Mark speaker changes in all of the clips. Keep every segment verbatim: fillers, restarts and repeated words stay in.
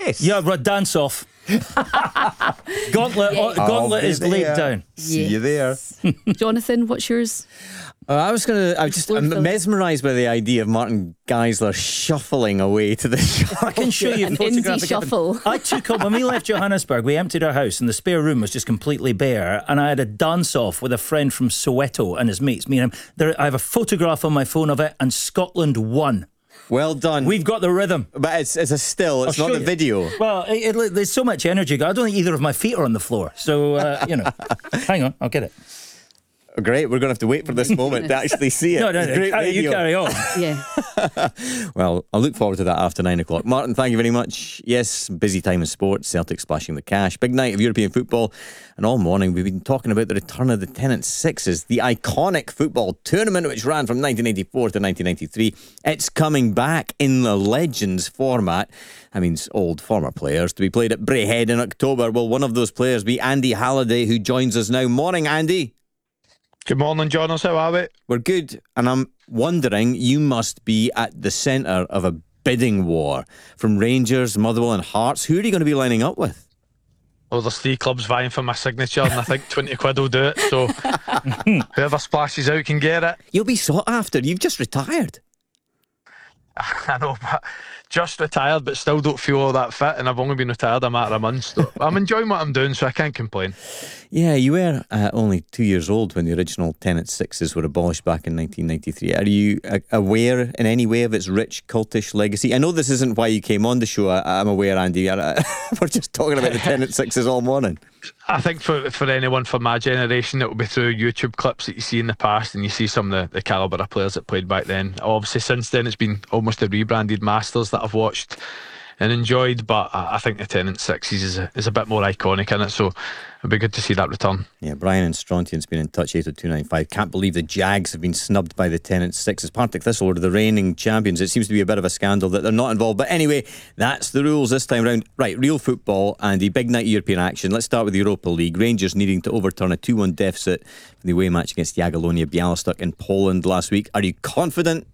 Speaker 1: Yes.
Speaker 2: Yeah, right, dance off. Gauntlet,
Speaker 3: Yeah.
Speaker 2: gauntlet
Speaker 1: I'll
Speaker 2: is
Speaker 1: be
Speaker 2: laid
Speaker 1: there.
Speaker 2: down.
Speaker 1: See you there.
Speaker 3: Jonathan, what's yours?
Speaker 1: Uh, I was going to. I was just
Speaker 3: Explore
Speaker 1: I'm
Speaker 3: Phil.
Speaker 1: mesmerised by the idea of Martin Geisler shuffling away to the shop.
Speaker 2: I can show you
Speaker 3: An
Speaker 2: photographic
Speaker 3: indie shuffle.
Speaker 2: I took up when we left Johannesburg. We emptied our house, and the spare room was just completely bare. And I had a dance off with a friend from Soweto and his mates. Me and him. There, I have a photograph on my phone of it, and Scotland won.
Speaker 1: Well done.
Speaker 2: We've got the rhythm.
Speaker 1: but it's it's a still. It's
Speaker 2: I'll
Speaker 1: not
Speaker 2: show
Speaker 1: the
Speaker 2: you.
Speaker 1: video.
Speaker 2: Well, it, it, there's so much energy. I don't think either of my feet are on the floor. So uh, you know, hang on, I'll get it.
Speaker 1: Oh, great. We're going to have to wait for this moment to actually see it.
Speaker 2: No, no,
Speaker 1: It's
Speaker 2: no.
Speaker 1: great
Speaker 2: carry- you
Speaker 1: radio.
Speaker 2: carry on.
Speaker 3: Yeah.
Speaker 1: Well, I'll look forward to that after nine o'clock. Martin, thank you very much. Yes, busy time in sports, Celtic splashing the cash, big night of European football, and all morning we've been talking about the return of the Tennant Sixes, the iconic football tournament which ran from nineteen eighty-four to nineteen ninety-three. It's coming back in the Legends format. That means old former players to be played at Braehead in October. Will one of those players be Andy Halliday, who joins us now? Morning, Andy.
Speaker 4: Good morning, Jonas. How are we?
Speaker 1: We're good, and I'm wondering, you must be at the centre of a bidding war from Rangers, Motherwell and Hearts. Who are you going to be lining up with?
Speaker 4: Well, there's three clubs vying for my signature, and I think twenty quid will do it. So whoever splashes out can get it.
Speaker 1: You'll be sought after. You've just retired.
Speaker 4: I know, but just retired, but still don't feel all that fit, and I've only been retired a matter of months. So I'm enjoying what I'm doing, so I can't complain.
Speaker 1: Yeah, you were uh, only two years old when the original Tennant Sixes were abolished back in nineteen ninety-three. Are you uh, aware in any way of its rich cultish legacy? I know this isn't why you came on the show. I, I'm aware, Andy. I, we're just talking about the Tennant Sixes all morning.
Speaker 4: I think for for anyone from my generation, it will be through YouTube clips that you see in the past, and you see some of the, the calibre of players that played back then. Obviously, since then, it's been almost a rebranded Masters that I've watched and enjoyed, but I, I think the Tennant Sixes is a, is a bit more iconic in it, so it'd be good to see that return.
Speaker 1: Yeah, Brian and Strontian's been in touch, eight oh two nine five. Can't believe the Jags have been snubbed by the Tennant Sixes. Partick Thistle are the reigning champions. It seems to be a bit of a scandal that they're not involved. But anyway, that's the rules this time round. Right, real football and the big night of European action. Let's start with the Europa League. Rangers needing to overturn a two one deficit in the away match against Jagiellonia Białystok in Poland last week. Are you confident?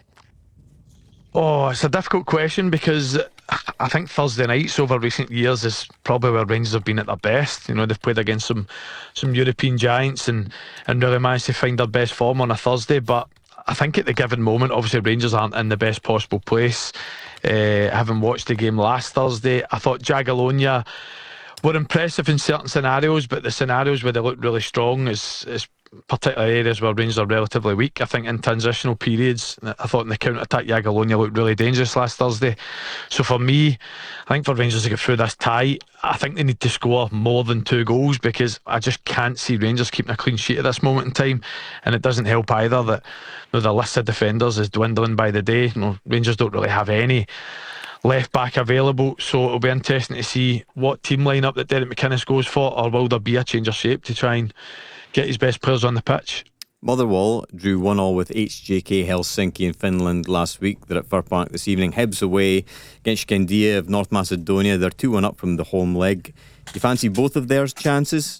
Speaker 4: Oh, it's a difficult question because I think Thursday nights over recent years is probably where Rangers have been at their best. You know, they've played against some some European giants and, and really managed to find their best form on a Thursday. But I think at the given moment, obviously Rangers aren't in the best possible place. Uh, having watched the game last Thursday, I thought Jagiellonia were impressive in certain scenarios, but the scenarios where they look really strong is is particular areas where Rangers are relatively weak. I think in transitional periods, I thought in the counter-attack Jagiellonia looked really dangerous last Thursday. So for me, I think for Rangers to get through this tie, I think they need to score more than two goals, because I just can't see Rangers keeping a clean sheet at this moment in time. And it doesn't help either that, you know, the list of defenders is dwindling by the day. You know, Rangers don't really have any left back available, so it'll be interesting to see what team lineup that Derek McInnes goes for, or will there be a change of shape to try and get his best players on the pitch.
Speaker 1: Motherwell drew one all with H J K Helsinki in Finland last week. They're at Fir Park this evening. Hibs away against Skandia of North Macedonia. They're two one up from the home leg. You fancy both of their chances?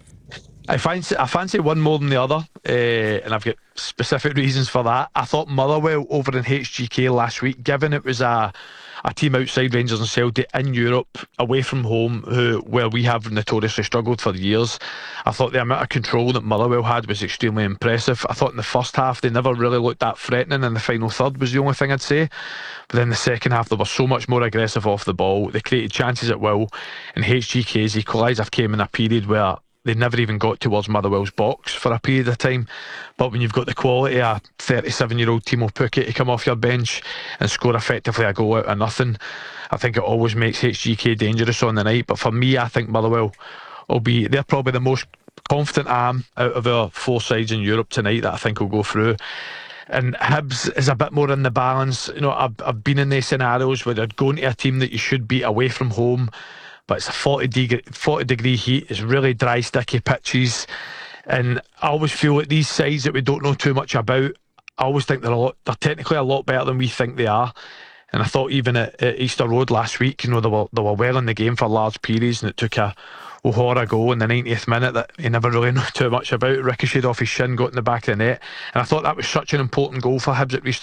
Speaker 4: I fancy, I fancy one more than the other, uh, and I've got specific reasons for that. I thought Motherwell over in H G K last week, given it was a a team outside Rangers and Celtic in Europe, away from home, who where we have notoriously struggled for years, I thought the amount of control that Motherwell had was extremely impressive. I thought in the first half they never really looked that threatening, and the final third was the only thing I'd say. But then the second half they were so much more aggressive off the ball. They created chances at will, and H G K's equaliser came in a period where they never even got towards Motherwell's box for a period of time. But when you've got the quality of thirty-seven-year-old Timo Pukki to come off your bench and score effectively a goal out of nothing, I think it always makes H G K dangerous on the night. But for me, I think Motherwell will be, they're probably the most confident I am out of our four sides in Europe tonight that I think will go through. And Hibs is a bit more in the balance. You know, I've, I've been in these scenarios where they're going to a team that you should beat away from home, but it's a forty degree, forty degree heat. It's really dry, sticky pitches. And I always feel like these sides that we don't know too much about, I always think they're a lot, they're technically a lot better than we think they are. And I thought even at, at Easter Road last week, you know, they were, they were well in the game for large periods, and it took a O'Hara goal in the ninetieth minute that he never really knew too much about. Ricocheted off his shin, got in the back of the net. And I thought that was such an important goal for Hibs at